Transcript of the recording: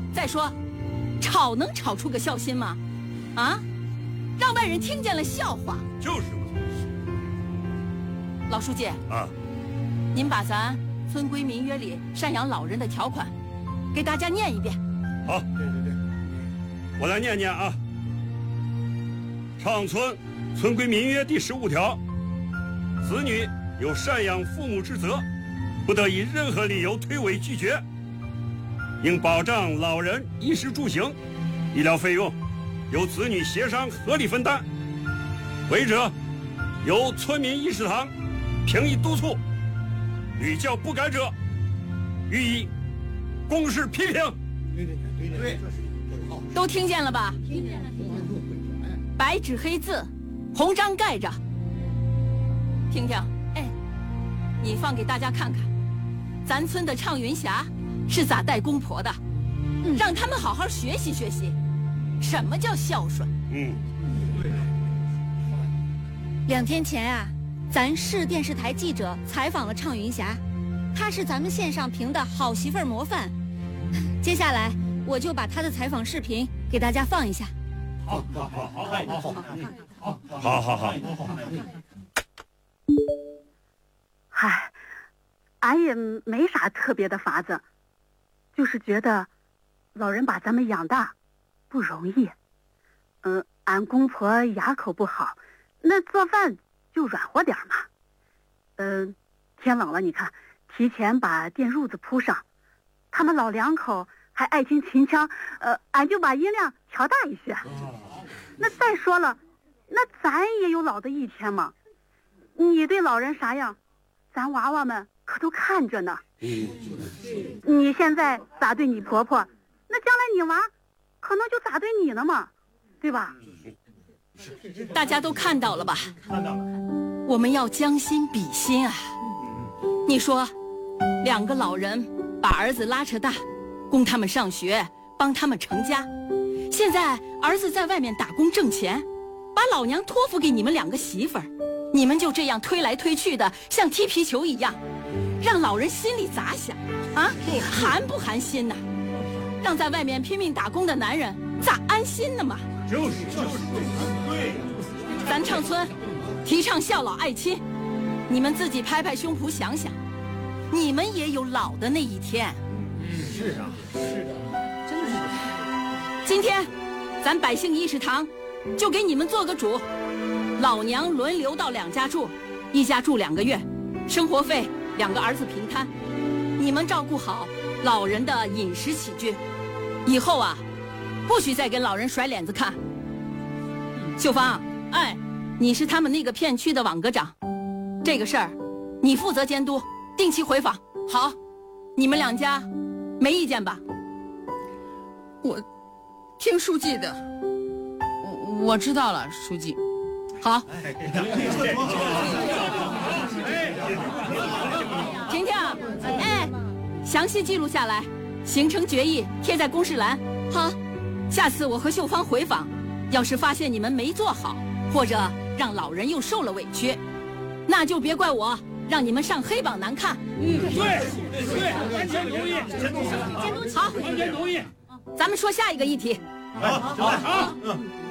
再说，吵能吵出个孝心吗？啊，让外人听见了笑话。 就是嘛。 老书记啊， 您把咱村规民约里赡养老人的条款给大家念一遍。 好，对，我来念念啊。长村村规民约第15条，子女有赡养父母之责，不得以任何理由推诿拒绝，应保障老人衣食住行、医疗费用由子女协商合理分担，违者由村民议事堂评议督促，屡教不改者予以公示批评。 对， 都听见了吧？白纸黑字，红章盖着。听听，哎，你放给大家看看，咱村的畅云霞是咋带公婆的，让他们好好学习学习，什么叫孝顺。 2天前啊，咱市电视台记者采访了畅云霞，她是咱们县上评的好媳妇儿模范。接下来我就把她的采访视频给大家放一下。 好。 嗨，俺也没啥特别的法子，就是觉得老人把咱们养大不容易。俺公婆牙口不好，那做饭就软和点嘛。天冷了，你看，提前把电褥子铺上，他们老两口还爱听秦腔，俺就把音量调大一些。那再说了，那咱也有老的一天嘛。你对老人啥样，咱娃娃们可都看着呢。你现在咋对你婆婆，那将来你娃可能就咋对你了嘛，对吧？ 大家都看到了吧？ 看到了。 我们要将心比心啊！你说，2个老人把儿子拉扯大，供他们上学，帮他们成家。现在儿子在外面打工挣钱，把老娘托付给你们2个媳妇儿，你们就这样推来推去的，像踢皮球一样，让老人心里咋想啊？寒不寒心呐？让在外面拼命打工的男人咋安心呢嘛？ 就是对。 咱畅村提倡孝老爱亲，你们自己拍拍胸脯想想，你们也有老的那一天。 是的，真是。 今天咱百姓议事堂就给你们做个主，老娘轮流到2家住，一家住2个月，生活费2个儿子平摊，你们照顾好老人的饮食起居，以后啊不许再跟老人甩脸子看。秀芳，哎，你是他们那个片区的网格长，这个事儿你负责监督，定期回访。好，你们2家没意见吧？ 我听书记的，我知道了，书记。 好。婷婷，哎，详细记录下来，形成决议贴在公示栏。 好， 下次我和秀芳回访，要是发现你们没做好，或者让老人又受了委屈，那就别怪我让你们上黑榜难看。 对，完全同意。 好， 完全同意。 咱们说下一个议题。 好。